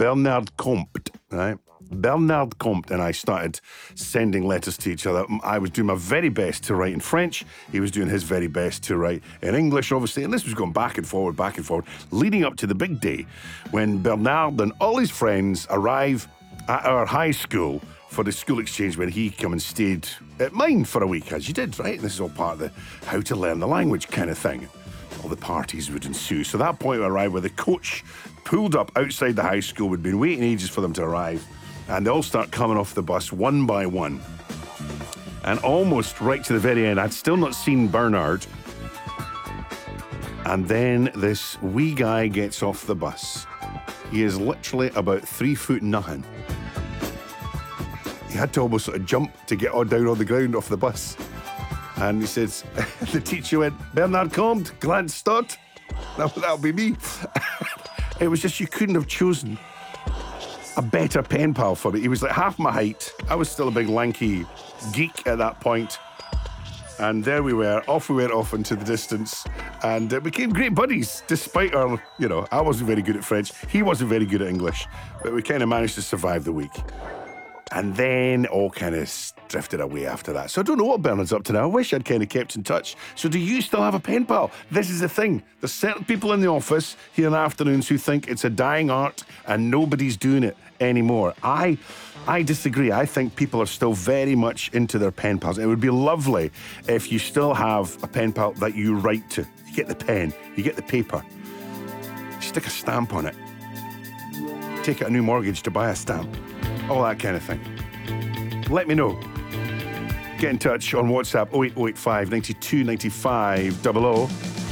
Bernard Comte, right? Bernard Comte and I started sending letters to each other. I was doing my very best to write in French. He was doing his very best to write in English, obviously. And this was going back and forward, leading up to the big day when Bernard and all his friends arrive at our high school for the school exchange, when he come and stayed at mine for a week, as you did, right? And this is all part of the how to learn the language kind of thing. All the parties would ensue. So that point we arrived where the coach pulled up outside the high school. We'd been waiting ages for them to arrive. And they all start coming off the bus one by one. And almost right to the very end, I'd still not seen Bernard. And then this wee guy gets off the bus. He is literally about 3 foot nothing. He had to almost sort of jump to get down on the ground off the bus. And he says, the teacher went, Bernard Comte, glad start. That'll be me. It was just, you couldn't have chosen a better pen pal for me. He was like half my height. I was still a big lanky geek at that point. And there we were, off we went off into the distance, and became great buddies, despite our, I wasn't very good at French. He wasn't very good at English, but we kind of managed to survive the week. And then all kind of drifted away after that. So I don't know what Bernard's up to now. I wish I'd kind of kept in touch. So do you still have a pen pal? This is the thing. There's certain people in the office here in the afternoons who think it's a dying art and nobody's doing it anymore. I disagree. I think people are still very much into their pen pals. It would be lovely if you still have a pen pal that you write to. You get the pen, you get the paper, you stick a stamp on it, take out a new mortgage to buy a stamp. All that kind of thing. Let me know. Get in touch on WhatsApp 08085 92 95 00.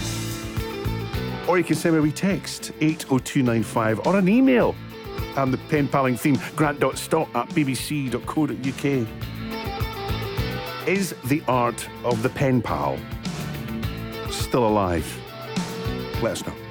Or you can send me a wee text 80295 or an email. And the pen paling theme, grant.stott@bbc.co.uk. Is the art of the pen pal still alive? Let us know.